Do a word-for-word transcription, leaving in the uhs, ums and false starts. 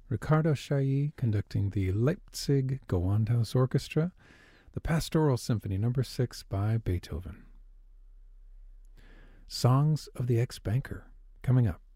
Ricardo Chailly conducting the Leipzig Gewandhaus Orchestra, the Pastoral Symphony number six by Beethoven. Songs of the Ex-Banker coming up.